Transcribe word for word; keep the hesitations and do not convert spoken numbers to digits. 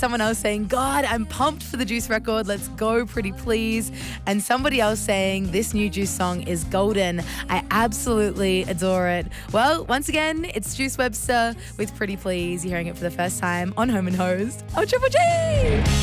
someone else saying, God, I'm pumped for the Juice record. Let's go, Pretty Please. And somebody else saying, this new Juice song is golden. I absolutely adore it. Well, once again, it's Juice Webster with Pretty Please. You're hearing it for the first time on Home and Hosed on Triple G.